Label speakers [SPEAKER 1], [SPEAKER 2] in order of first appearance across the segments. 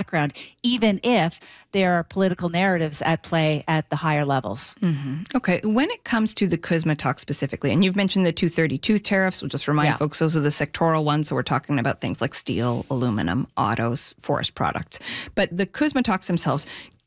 [SPEAKER 1] background, even if there are political narratives at play at the higher levels.
[SPEAKER 2] Mm-hmm. Okay. When it comes to the CUSMA talk specifically, and you've mentioned the 232 tariffs, we'll just remind folks those are the sectoral ones. So we're talking about things like steel, aluminum, autos, forest products. But the CUSMA talks themselves,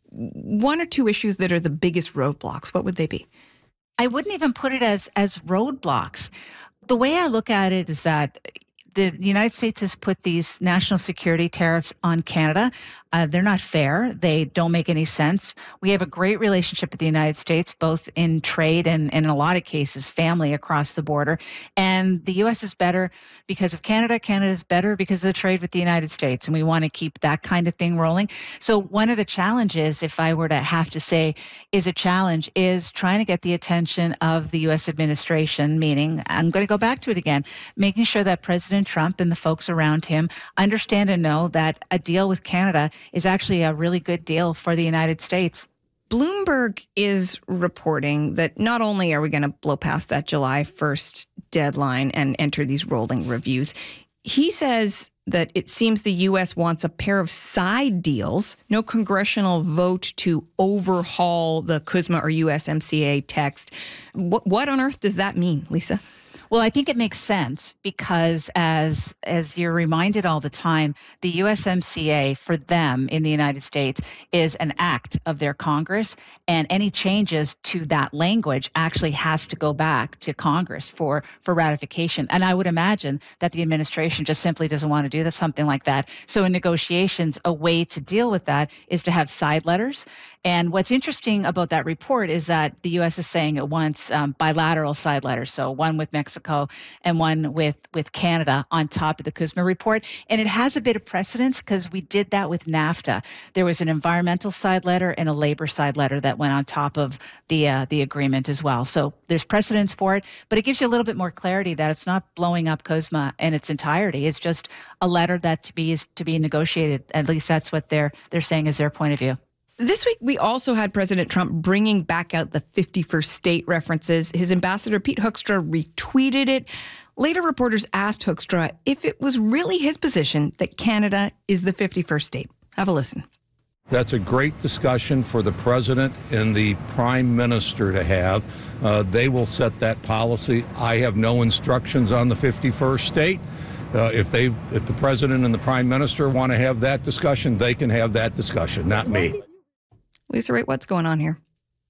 [SPEAKER 2] one or two issues that are the biggest roadblocks, what would they be?
[SPEAKER 1] I wouldn't even put it as roadblocks. The way I look at it is that the United States has put these national security tariffs on Canada. They're not fair. They don't make any sense. We have a great relationship with the United States, both in trade and in a lot of cases, family across the border. And the U.S. is better because of Canada. Canada is better because of the trade with the United States. And we want to keep that kind of thing rolling. So one of the challenges, if I were to have to say is a challenge, is trying to get the attention of the U.S. administration, meaning, I'm going to go back to it again, making sure that President Trump and the folks around him understand and know that a deal with Canada is actually a really good deal for the United States.
[SPEAKER 2] Bloomberg is reporting that not only are we going to blow past that July 1st deadline and enter these rolling reviews, he says that it seems the U.S. wants a pair of side deals, no congressional vote to overhaul the CUSMA or USMCA text. What on earth does that mean, Lisa?
[SPEAKER 1] Well, I think it makes sense because as you're reminded all the time, the USMCA for them in the United States is an act of their Congress, and any changes to that language actually has to go back to Congress for ratification. And I would imagine that the administration just simply doesn't want to do something like that. So in negotiations, a way to deal with that is to have side letters. And what's interesting about that report is that the U.S. is saying it wants bilateral side letters, so one with Mexico and one with Canada on top of the CUSMA report. And it has a bit of precedence because we did that with NAFTA. There was an environmental side letter and a labor side letter that went on top of the agreement as well. So there's precedence for it, but it gives you a little bit more clarity that it's not blowing up CUSMA in its entirety. It's just a letter that is to be negotiated. At least that's what they're saying is their point of view.
[SPEAKER 2] This week, we also had President Trump bringing back out the 51st state references. His ambassador, Pete Hoekstra, retweeted it. Later, reporters asked Hoekstra if it was really his position that Canada is the 51st state. Have a listen.
[SPEAKER 3] That's a great discussion for the president and the prime minister to have. They will set that policy. I have no instructions on the 51st state. If the president and the prime minister want to have that discussion, they can have that discussion, not me.
[SPEAKER 2] Lisa Raitt, what's going on here?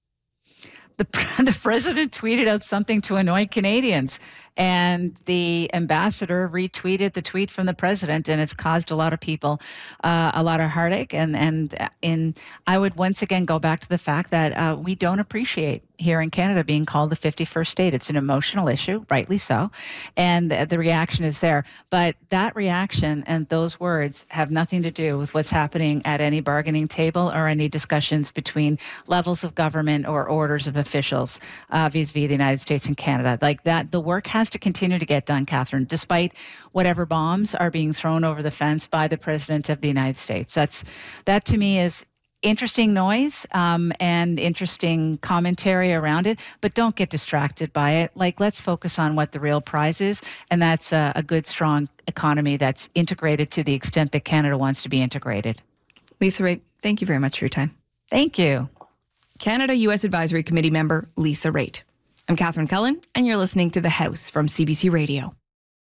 [SPEAKER 1] The president tweeted out something to annoy Canadians, and the ambassador retweeted the tweet from the president, and it's caused a lot of people a lot of heartache. And I would once again go back to the fact that we don't appreciate here in Canada being called the 51st state. It's an emotional issue, rightly so, and the reaction is there. But that reaction and those words have nothing to do with what's happening at any bargaining table or any discussions between levels of government or orders of officials vis-a-vis the United States and Canada. Like that, the work has to continue to get done, Catherine, despite whatever bombs are being thrown over the fence by the President of the United States. That to me is interesting noise and interesting commentary around it, but don't get distracted by it. Like, let's focus on what the real prize is, and that's a good, strong economy that's integrated to the extent that Canada wants to be integrated.
[SPEAKER 2] Lisa Raitt, thank you very much for your time.
[SPEAKER 1] Thank you.
[SPEAKER 2] Canada-U.S. Advisory Committee member Lisa Raitt. I'm Catherine Cullen, and you're listening to The House from CBC Radio.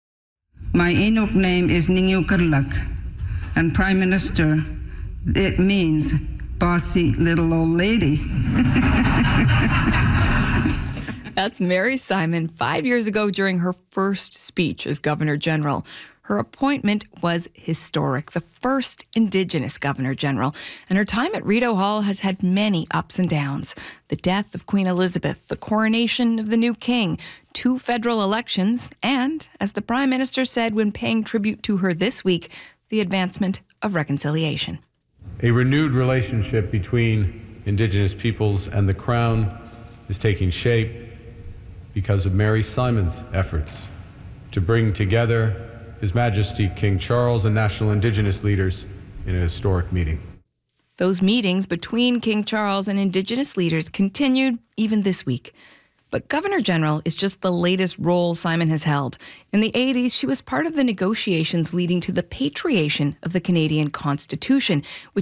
[SPEAKER 4] My Inuk name is Ningiu Kurlak, and Prime Minister, it means bossy little old lady.
[SPEAKER 2] That's Mary Simon 5 years ago during her first speech as Governor General. Her appointment was historic, the first Indigenous Governor General, and her time at Rideau Hall has had many ups and downs. The death of Queen Elizabeth, the coronation of the new king, 2 federal elections, and, as the Prime Minister said when paying tribute to her this week, the advancement of reconciliation.
[SPEAKER 5] A renewed relationship between Indigenous peoples and the Crown is taking shape because of Mary Simon's efforts to bring together His Majesty King Charles and national Indigenous leaders in a historic meeting.
[SPEAKER 2] Those meetings between King Charles and Indigenous leaders continued even this week. But Governor General is just the latest role Simon has held. In the 80s, she was part of the negotiations leading to the patriation of the Canadian Constitution, which